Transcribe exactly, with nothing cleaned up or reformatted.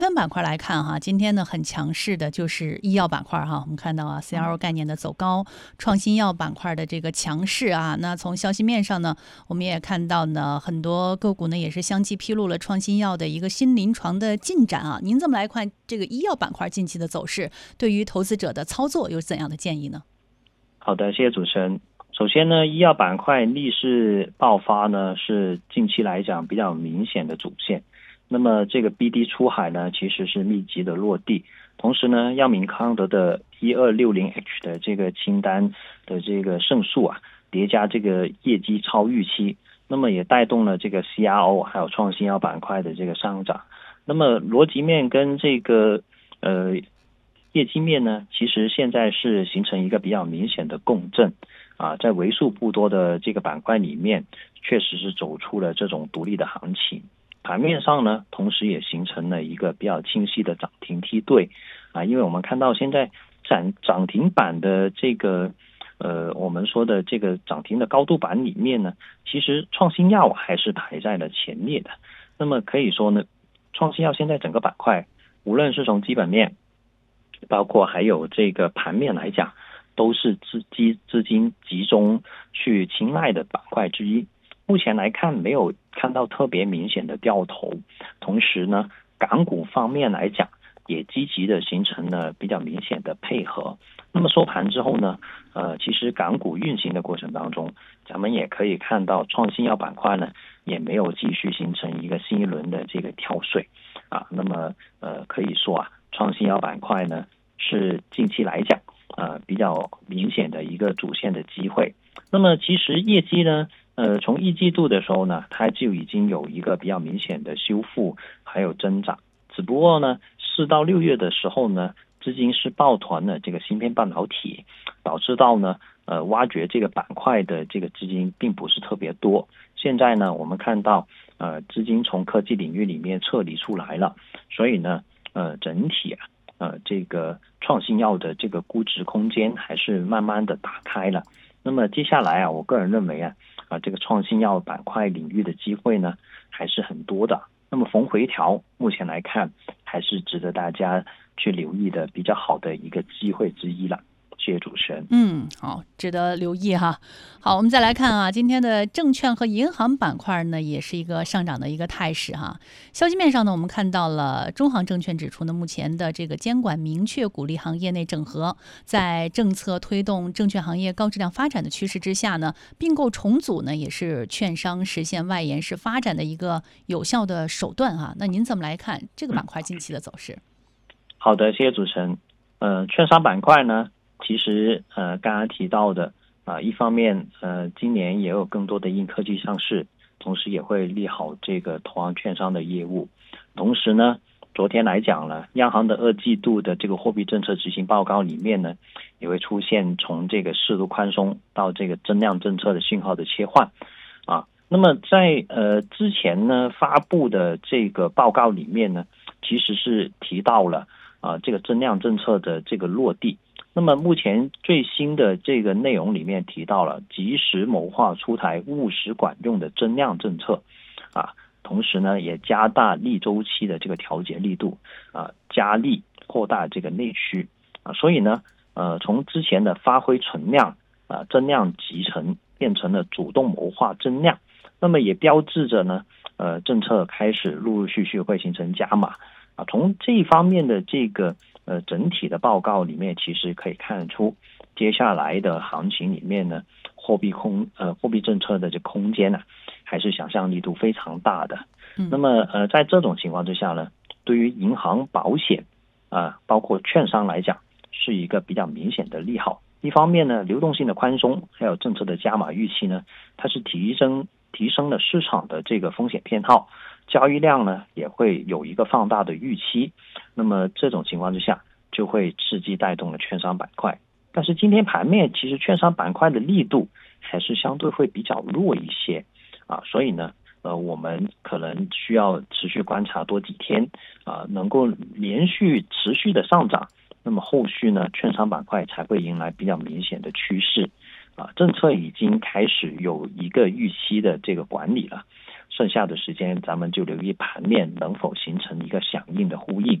分板块来看哈，今天呢很强势的就是医药板块哈，我们看到啊 C R O 概念的走高，创新药板块的这个强势啊。那从消息面上呢，我们也看到呢很多个股呢也是相继披露了创新药的一个新临床的进展啊。您怎么来看这个医药板块近期的走势？对于投资者的操作有怎样的建议呢？ 好的，谢谢主持人。首先呢，医药板块逆势爆发呢，是近期来讲比较明显的主线。那么这个 B D 出海呢，其实是密集的落地。同时呢，药明康德的一二六零 H 的这个清单的这个胜诉啊，叠加这个业绩超预期，那么也带动了这个 C R O 还有创新药板块的这个上涨。那么逻辑面跟这个呃业绩面呢，其实现在是形成一个比较明显的共振啊，在为数不多的这个板块里面，确实是走出了这种独立的行情。盘面上呢，同时也形成了一个比较清晰的涨停梯队啊，因为我们看到现在涨涨停板的这个呃，我们说的这个涨停的高度板里面呢，其实创新药还是排在了前列的。那么可以说呢，创新药现在整个板块，无论是从基本面，包括还有这个盘面来讲，都是资金资金集中去青睐的板块之一。目前来看，没有看到特别明显的掉头，同时呢，港股方面来讲，也积极的形成了比较明显的配合。那么收盘之后呢，呃，其实港股运行的过程当中，咱们也可以看到创新药板块呢，也没有继续形成一个新一轮的这个跳水啊。那么呃，可以说啊，创新药板块呢，是近期来讲，呃，比较明显的一个主线的机会。那么其实业绩呢，呃，从一季度的时候呢，它就已经有一个比较明显的修复，还有增长。只不过呢，四到六月的时候呢，资金是抱团了这个芯片半导体，导致到呢，呃，挖掘这个板块的这个资金并不是特别多。现在呢，我们看到，呃，资金从科技领域里面撤离出来了，所以呢，呃，整体啊，呃，这个创新药的这个估值空间还是慢慢的打开了。那么接下来啊，我个人认为啊，啊这个创新药板块领域的机会呢还是很多的。那么逢回调，目前来看还是值得大家去留意的比较好的一个机会之一了。谢谢主持人。 嗯，好，值得留意哈。好，我们再来看啊，今天的证券和银行板块呢，也是一个上涨的一个态势哈。消息面上呢，我们看到了中航证券指出呢，目前的这个监管明确鼓励行业内整合，在政策推动证券行业高质量发展的趋势之下呢，并购重组呢，也是券商实现外延式发展的一个有效的手段啊。那您怎么来看这个板块近期的走势？ 好的，谢谢主持人。呃，券商板块呢，其实呃刚刚提到的啊、呃，一方面呃今年也有更多的硬科技上市，同时也会利好这个投行券商的业务。同时呢，昨天来讲了，央行的二季度的这个货币政策执行报告里面呢，也会出现从这个适度宽松到这个增量政策的信号的切换啊。那么在呃之前呢发布的这个报告里面呢，其实是提到了啊这个增量政策的这个落地。那么目前最新的这个内容里面提到了及时谋划出台务实管用的增量政策啊，同时呢也加大逆周期的这个调节力度啊，加力扩大这个内需啊，所以呢呃从之前的发挥存量啊增量集成变成了主动谋划增量，那么也标志着呢呃政策开始陆陆续续会形成加码啊，从这一方面的这个呃，整体的报告里面，其实可以看出，接下来的行情里面呢，货币空呃货币政策的这空间呢、啊，还是想象力度非常大的。 嗯、 那么呃，在这种情况之下呢，对于银行、保险啊、呃，包括券商来讲，是一个比较明显的利好。一方面呢，流动性的宽松，还有政策的加码预期呢，它是提升提升了市场的这个风险偏好。交易量呢也会有一个放大的预期，那么这种情况之下就会刺激带动了券商板块。但是今天盘面其实券商板块的力度还是相对会比较弱一些啊，所以呢呃我们可能需要持续观察多几天啊，能够连续持续的上涨，那么后续呢券商板块才会迎来比较明显的趋势啊，政策已经开始有一个预期的这个管理了。 剩下的时间咱们就留意盘面能否形成一个响应的呼应。